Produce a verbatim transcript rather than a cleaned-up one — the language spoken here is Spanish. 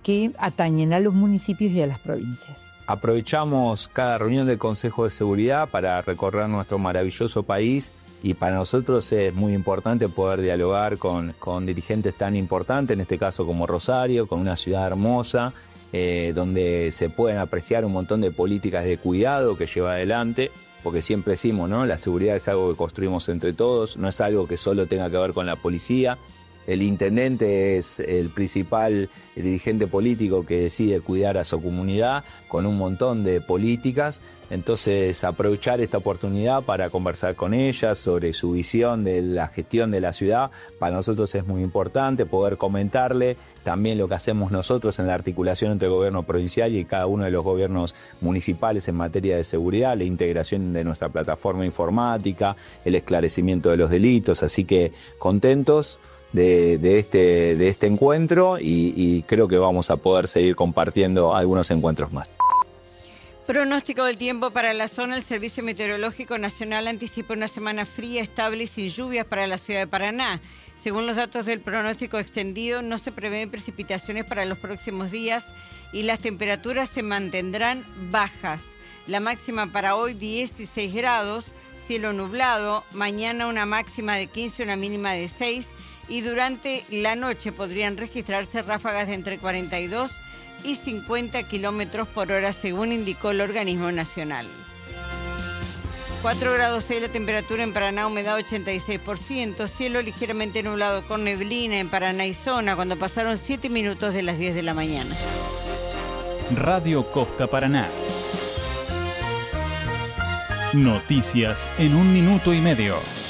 que atañen a los municipios y a las provincias. Aprovechamos cada reunión del Consejo de Seguridad para recorrer nuestro maravilloso país y para nosotros es muy importante poder dialogar con, con dirigentes tan importantes, en este caso como Rosario, con una ciudad hermosa, eh, donde se pueden apreciar un montón de políticas de cuidado que lleva adelante, porque siempre decimos, ¿no? La seguridad es algo que construimos entre todos, no es algo que solo tenga que ver con la policía. El intendente es el principal dirigente político que decide cuidar a su comunidad con un montón de políticas. Entonces, aprovechar esta oportunidad para conversar con ella sobre su visión de la gestión de la ciudad, para nosotros es muy importante poder comentarle también lo que hacemos nosotros en la articulación entre el gobierno provincial y cada uno de los gobiernos municipales en materia de seguridad, la integración de nuestra plataforma informática, el esclarecimiento de los delitos. Así que contentos De, de, este, de este encuentro y, y creo que vamos a poder seguir compartiendo algunos encuentros más. Pronóstico del tiempo para la zona. El Servicio Meteorológico Nacional anticipa una semana fría, estable y sin lluvias para la ciudad de Paraná. Según los datos del pronóstico extendido, no se prevén precipitaciones para los próximos días y las temperaturas se mantendrán bajas. La máxima para hoy dieciséis grados, cielo nublado, mañana una máxima de quince, una mínima de seis. Y durante la noche podrían registrarse ráfagas de entre cuarenta y dos y cincuenta kilómetros por hora, según indicó el organismo nacional. cuatro grados seis la temperatura en Paraná, humedad ochenta y seis por ciento, cielo ligeramente nublado con neblina en Paraná y zona, cuando pasaron siete minutos de las diez de la mañana. Radio Costa Paraná. Noticias en un minuto y medio.